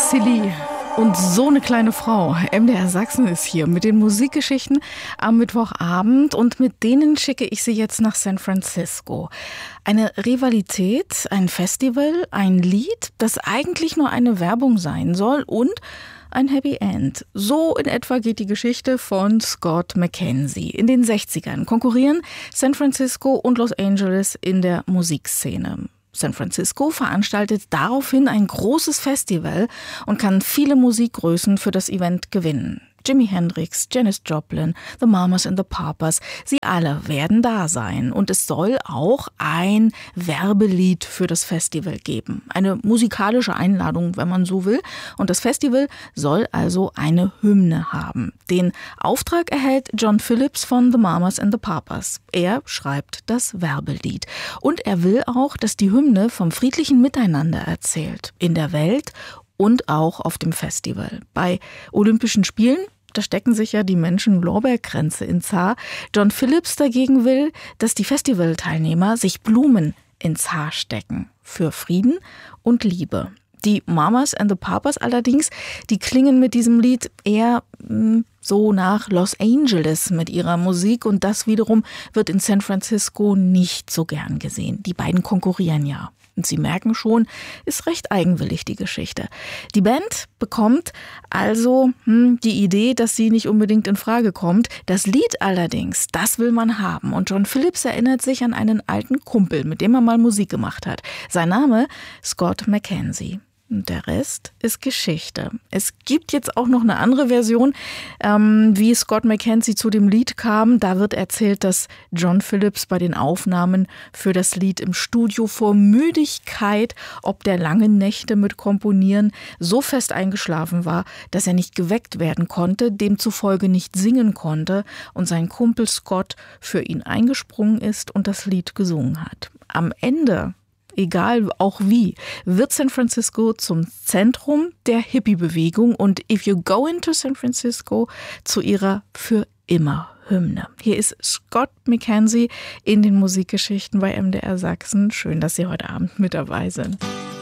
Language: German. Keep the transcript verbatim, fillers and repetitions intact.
Silly und so eine kleine Frau. M D R Sachsen ist hier mit den Musikgeschichten am Mittwochabend und mit denen schicke ich Sie jetzt nach San Francisco. Eine Rivalität, ein Festival, ein Lied, das eigentlich nur eine Werbung sein soll und ein Happy End. So in etwa geht die Geschichte von Scott McKenzie. In den sechzigern konkurrieren San Francisco und Los Angeles in der Musikszene. San Francisco veranstaltet daraufhin ein großes Festival und kann viele Musikgrößen für das Event gewinnen. Jimi Hendrix, Janis Joplin, The Mamas and the Papas, sie alle werden da sein. Und es soll auch ein Werbelied für das Festival geben. Eine musikalische Einladung, wenn man so will. Und das Festival soll also eine Hymne haben. Den Auftrag erhält John Phillips von The Mamas and the Papas. Er schreibt das Werbelied. Und er will auch, dass die Hymne vom friedlichen Miteinander erzählt. In der Welt und auch auf dem Festival. Bei Olympischen Spielen, da stecken sich ja die Menschen Lorbeerkränze ins Haar. John Phillips dagegen will, dass die Festivalteilnehmer sich Blumen ins Haar stecken. Für Frieden und Liebe. Die Mamas and the Papas allerdings, die klingen mit diesem Lied eher mh, so nach Los Angeles mit ihrer Musik. Und das wiederum wird in San Francisco nicht so gern gesehen. Die beiden konkurrieren ja. Und Sie merken schon, ist recht eigenwillig die Geschichte. Die Band bekommt also hm, die Idee, dass sie nicht unbedingt in Frage kommt. Das Lied allerdings, das will man haben. Und John Phillips erinnert sich an einen alten Kumpel, mit dem er mal Musik gemacht hat. Sein Name Scott McKenzie. Und der Rest ist Geschichte. Es gibt jetzt auch noch eine andere Version, ähm, wie Scott McKenzie zu dem Lied kam. Da wird erzählt, dass John Phillips bei den Aufnahmen für das Lied im Studio vor Müdigkeit, ob der langen Nächte mit Komponieren, so fest eingeschlafen war, dass er nicht geweckt werden konnte, demzufolge nicht singen konnte und sein Kumpel Scott für ihn eingesprungen ist und das Lied gesungen hat. Am Ende, egal auch wie, wird San Francisco zum Zentrum der Hippie-Bewegung und If You Go Into San Francisco zu ihrer für immer Hymne. Hier ist Scott McKenzie in den Musikgeschichten bei M D R Sachsen. Schön, dass Sie heute Abend mit dabei sind.